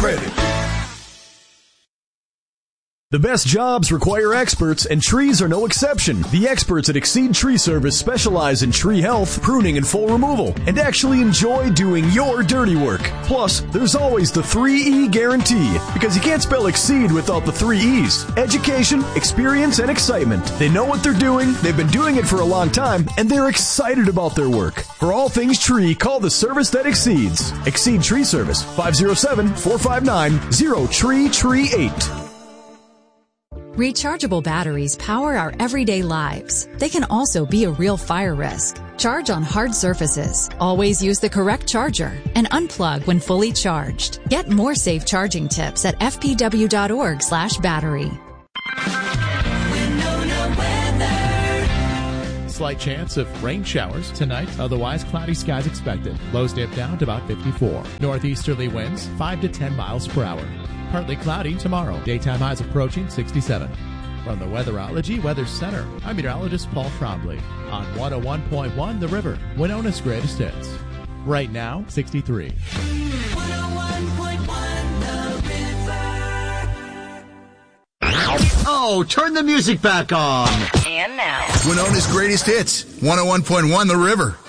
credit. The best jobs require experts, and trees are no exception. The experts at Exceed Tree Service specialize in tree health, pruning, and full removal, and actually enjoy doing your dirty work. Plus, there's always the 3E guarantee, because you can't spell Exceed without the 3 E's. Education, experience, and excitement. They know what they're doing, they've been doing it for a long time, and they're excited about their work. For all things tree, call the service that exceeds. Exceed Tree Service, 507-459-0TREE38. Rechargeable batteries power our everyday lives. They can also be a real fire risk. Charge on hard surfaces. Always use the correct charger and unplug when fully charged. Get more safe charging tips at fpw.org/battery. Slight chance of rain showers tonight, otherwise cloudy skies expected. Lows dip down to about 54. Northeasterly winds 5 to 10 miles per hour. Partly cloudy tomorrow. Daytime highs approaching 67. From the Weatherology Weather Center, I'm meteorologist Paul Trombley on 101.1 The River, Winona's greatest hits. Right now, 63. 101.1 The River. Oh, turn the music back on. And now, Winona's greatest hits, 101.1 The River.